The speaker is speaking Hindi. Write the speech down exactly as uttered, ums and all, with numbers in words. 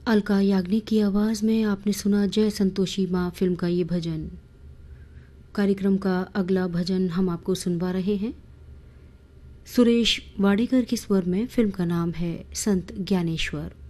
अलका याग्निक की आवाज़ में आपने सुना जय संतोषी माँ फिल्म का ये भजन। कार्यक्रम का अगला भजन हम आपको सुनवा रहे हैं सुरेश वाडेकर के स्वर में। फिल्म का नाम है संत ज्ञानेश्वर।